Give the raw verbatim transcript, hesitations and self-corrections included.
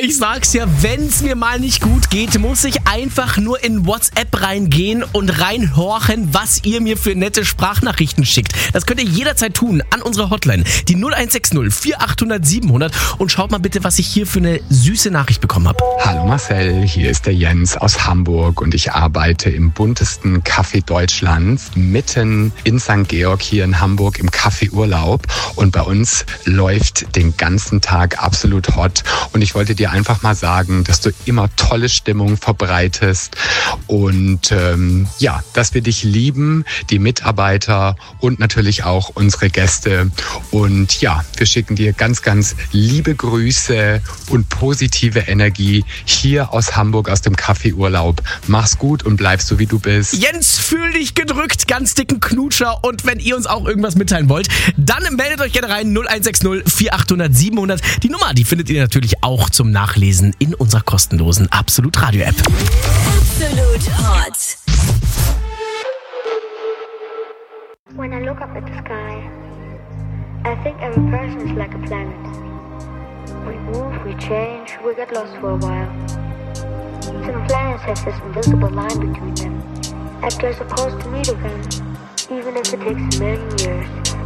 ich sag's ja, wenn's mir mal nicht gut geht, muss ich einfach nur in WhatsApp reingehen und reinhorchen, was ihr mir für nette Sprachnachrichten schickt. Das könnt ihr jederzeit tun an unserer Hotline, die null eins sechs null vier acht null null sieben null null, und schaut mal bitte, was ich hier für eine süße Nachricht bekommen habe. Hallo Marcel, hier ist der Jens aus Hamburg und ich arbeite im buntesten Café Deutschlands, mitten in Sankt Georg hier in Hamburg im Café Urlaub, und bei uns läuft den ganzen Tag absolut hot, und ich wollte dir einfach mal sagen, dass du immer tolle Stimmung verbreitest und ähm, ja, dass wir dich lieben, die Mitarbeiter und natürlich auch unsere Gäste, und ja, wir schicken dir ganz, ganz liebe Grüße und positive Energie hier aus Hamburg, aus dem Café Urlaub. Mach's gut und bleib so, wie du bist. Jens, fühl dich gedrückt, ganz dicken Knutscher, und wenn ihr uns auch irgendwas mitteilen wollt, dann meldet euch gerne rein, null eins sechs null vier acht null null sieben null null. Die Nummer, die findet ihr natürlich auch zum Nachlesen in unserer kostenlosen Absolut Radio App. Absolut Hot. When I look up at the sky, I think every person is like a planet. We move, we change, we get lost for a while. Some planets have this invisible line between them, that they're supposed to meet again, even if it takes a million years.